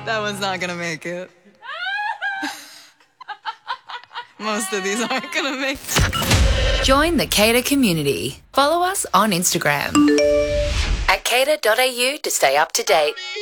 That one's not gonna make it. Most of these aren't gonna make it. Join the Cater community. Follow us on Instagram @cater.au to stay up to date.